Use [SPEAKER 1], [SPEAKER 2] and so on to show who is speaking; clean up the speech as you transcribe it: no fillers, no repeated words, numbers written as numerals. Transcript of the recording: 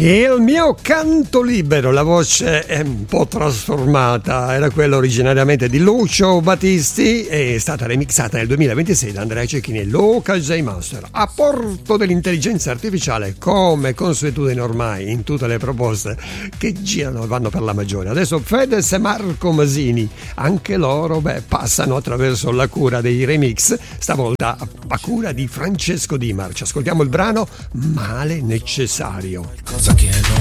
[SPEAKER 1] Il mio canto libero, la voce è un po' trasformata, era quella originariamente di Lucio Battisti, è stata remixata nel 2026 da Andrea Cecchini e Local J Master, a porto dell'intelligenza artificiale, come consuetudine ormai in tutte le proposte che girano e vanno per la magione. Adesso Fedez e Marco Masini, anche loro passano attraverso la cura dei remix, stavolta a cura di Francesco Di Marci. Ascoltiamo il brano Male Necessario.
[SPEAKER 2] Cosa chiedo?